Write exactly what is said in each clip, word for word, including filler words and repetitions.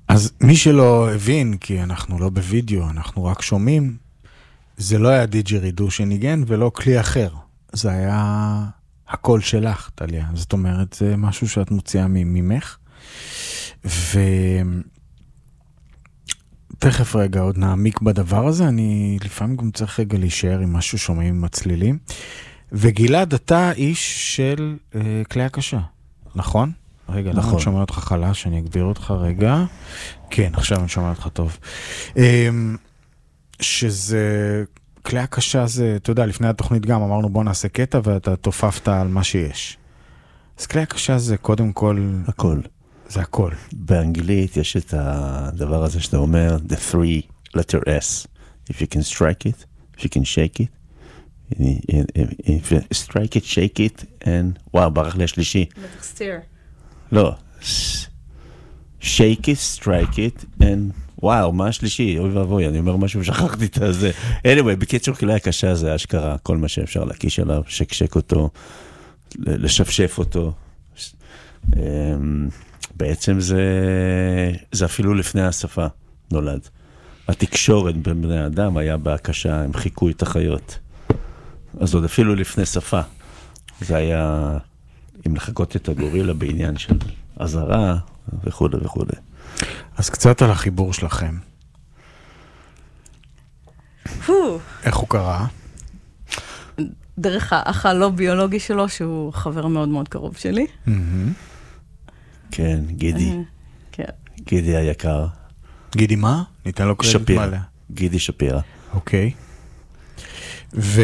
אז מי שלא הבין, כי אנחנו לא בווידאו, אנחנו רק שומעים, זה לא היה דיג'רידו שניגן ולא כלי אחר. זה היה הקול שלך, טליה. זאת אומרת, זה משהו שאת מוציאה ממך. ותכף רגע, עוד נעמיק בדבר הזה. אני לפעמים גם צריך רגע להישאר עם משהו שומעים עם הצלילים. וגלעד, אתה איש של אה, כלי הקשה, נכון? רגע, נכון. אני שומע אותך חלש, אני אגביר אותך רגע. כן, עכשיו אני שומע אותך טוב. שזה, כלי הקשה זה, אתה יודע, לפני התוכנית גם אמרנו בוא נעשה קטע ואתה תופפת על מה שיש. אז כלי הקשה זה קודם כל... הכל. זה הכל. באנגלית יש את הדבר הזה שאתה אומר, the three letter S. If you can strike it, if you can shake it, if you strike it, shake it, and וואו, ברח לי השלישי. steer. לא, shake it, strike it, and וואו, מה השלישי? אוי ואבוי, אני אומר משהו ושכחתי את זה. anyway, בקיצור, כלי הקשה זה אשכרה, כל מה שאפשר להקיש עליו, שקשק אותו, לשפשף אותו. בעצם זה, זה אפילו לפני השפה נולד. התקשורת בין בני אדם היה בהקשה, הם חיכו את החיות. אז עוד אפילו לפני שפה. זה היה... אם לחכות את הגורילה בעניין של עזרה וכו' וכו'. אז קצת על החיבור שלכם. איך הוא קרה? דרך האח הלא ביולוגי שלו, שהוא חבר מאוד מאוד קרוב שלי. כן, גידי. גידי היקר. גידי מה? ניתן לו קרדיט מלא. גידי שפירה. אוקיי. ו...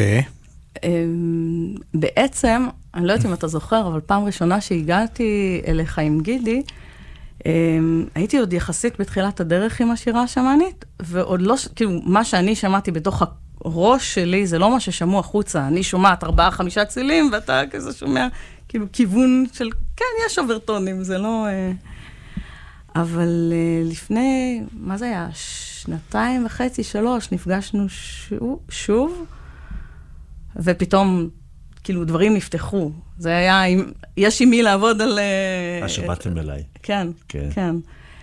בעצם, אני לא יודעת אם אתה זוכר, אבל פעם ראשונה שהגעתי אליך עם גידי, הייתי עוד יחסית בתחילת הדרך עם השירה השמאנית, ועוד לא, כאילו, מה שאני שמעתי בתוך הראש שלי, זה לא מה ששמעו החוצה. אני שומעת ארבעה, חמישה צילים, ואתה כזה שומע, כאילו, כיוון של, כן, יש אוברטונים, זה לא... אבל לפני, מה זה היה? שנתיים וחצי, שלוש, נפגשנו שוב, שוב, ופתאום, כאילו, דברים נפתחו. זה היה, יש עם מי לעבוד על... השבאתם אליי. כן, כן. כן.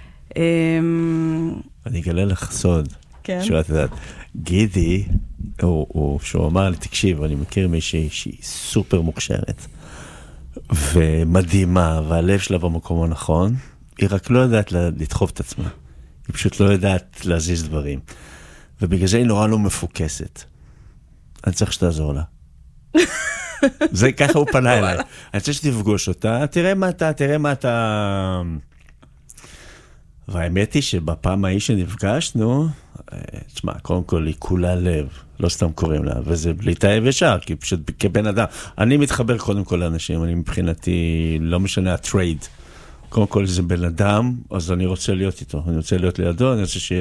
אני אגלה לך סוד. כן. שאת יודעת, גידי, הוא, שהוא אמר לי, תקשיב, אני מכיר מישהי שהיא סופר מוכשרת, ומדהימה, והלב שלה במקום הנכון, היא רק לא יודעת לדחוף את עצמה. היא פשוט לא יודעת להזיז דברים. ובגלל זה היא נורא לא מפוקסת. אני צריך שתעזור לה. זה ככה הוא פנה אליי. אני צריך שתפגוש אותה, תראה מה אתה, תראה מה אתה... והאמת היא שבפעם ההיא שנפגשנו, תשמע, קודם כל היא כולה לב, לא סתם קוראים לה, וזה בלי תאב ישר, כי פשוט כבן אדם. אני מתחבר קודם כל לאנשים, אני מבחינתי, לא משנה הטרייד. קודם כל זה בן אדם, אז אני רוצה להיות איתו, אני רוצה להיות לידו, אני רוצה ש...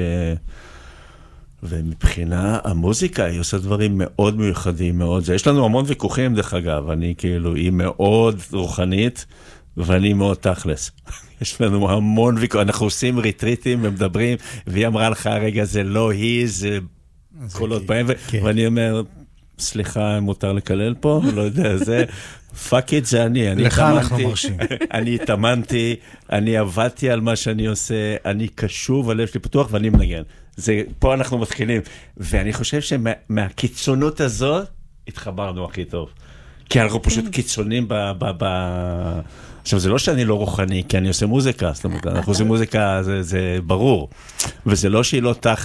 ומבחינה המוזיקה, היא עושה דברים מאוד מיוחדים, מאוד זה. יש לנו המון ויכוחים, דרך אגב, אני כאילו, היא מאוד רוחנית, ואני מאוד תכלס. יש לנו המון ויכוחים, אנחנו עושים ריטריטים ומדברים, והיא אמרה לך, רגע, זה לא היא, זה קולות בהם, ואני אומר, סליחה, מותר לקלל פה? לא יודע, זה... פאק איט, זה אני. לך אנחנו מרשים. אני התאמנתי, אני עבדתי על מה שאני עושה, אני קשוב, הלב שלי פתוח, ואני מנגן. זה, פה אנחנו מתחילים. ואני חושב שמהקיצונות הזאת, התחברנו הכי טוב. כי אנחנו פשוט קיצונים ב... ב, ב... עכשיו, זה לא שאני לא רוחני, כי אני עושה מוזיקה, זאת אומרת, אנחנו עושים מוזיקה, זה, זה ברור. וזה לא שהיא לא תח...